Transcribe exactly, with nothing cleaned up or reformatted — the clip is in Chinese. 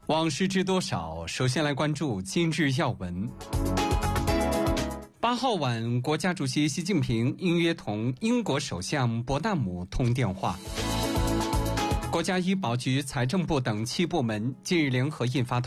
往事知多少？首先来关注今日要闻。八号晚，国家主席习近平应约同英国首相伯纳姆通电话。国家医保局、财政部等七部门近日联合印发